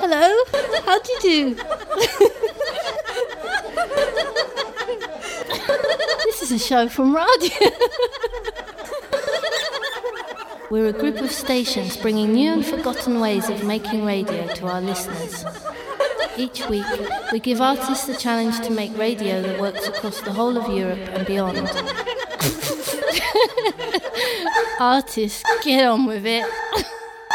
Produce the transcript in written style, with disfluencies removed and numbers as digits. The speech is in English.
Hello, how do you do? This is a show from radio. We're a group of stations bringing new and forgotten ways of making radio to our listeners. Each week, we give artists the challenge to make radio that works across the whole of Europe and beyond. Artists, get on with it.